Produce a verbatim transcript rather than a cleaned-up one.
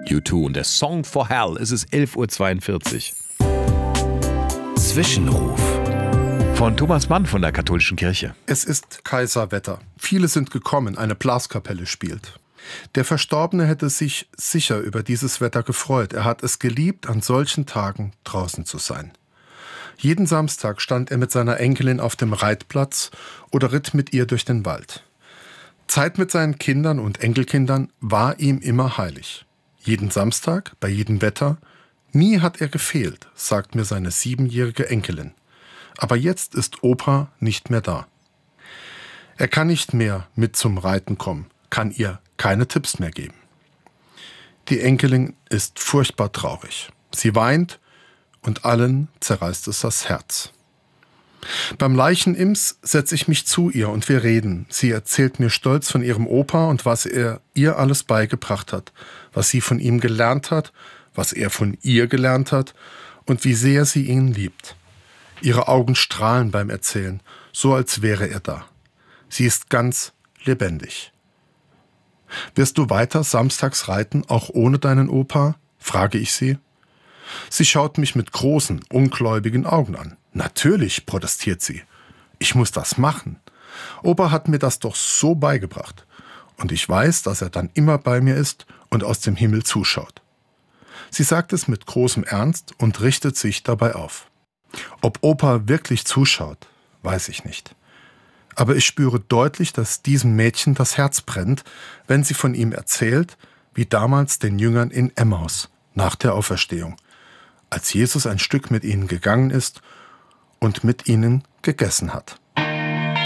U zwei und der Song for Hell. Es ist elf Uhr zweiundvierzig. Zwischenruf Von Thomas Mann von der Katholischen Kirche. Es ist Kaiserwetter. Viele sind gekommen, eine Blaskapelle spielt. Der Verstorbene hätte sich sicher über dieses Wetter gefreut. Er hat es geliebt, an solchen Tagen draußen zu sein. Jeden Samstag stand er mit seiner Enkelin auf dem Reitplatz oder ritt mit ihr durch den Wald. Zeit mit seinen Kindern und Enkelkindern war ihm immer heilig. Jeden Samstag, bei jedem Wetter. Nie hat er gefehlt, sagt mir seine siebenjährige Enkelin. Aber jetzt ist Opa nicht mehr da. Er kann nicht mehr mit zum Reiten kommen, kann ihr keine Tipps mehr geben. Die Enkelin ist furchtbar traurig. Sie weint und allen zerreißt es das Herz. Beim Leichenims setze ich mich zu ihr und wir reden. Sie erzählt mir stolz von ihrem Opa und was er ihr alles beigebracht hat, was sie von ihm gelernt hat, was er von ihr gelernt hat und wie sehr sie ihn liebt. Ihre Augen strahlen beim Erzählen, so als wäre er da. Sie ist ganz lebendig. Wirst du weiter samstags reiten, auch ohne deinen Opa? Frage ich sie. Sie schaut mich mit großen, ungläubigen Augen an. Natürlich, protestiert sie. Ich muss das machen. Opa hat mir das doch so beigebracht. Und ich weiß, dass er dann immer bei mir ist und aus dem Himmel zuschaut. Sie sagt es mit großem Ernst und richtet sich dabei auf. Ob Opa wirklich zuschaut, weiß ich nicht. Aber ich spüre deutlich, dass diesem Mädchen das Herz brennt, wenn sie von ihm erzählt, wie damals den Jüngern in Emmaus nach der Auferstehung, als Jesus ein Stück mit ihnen gegangen ist und mit ihnen gegessen hat.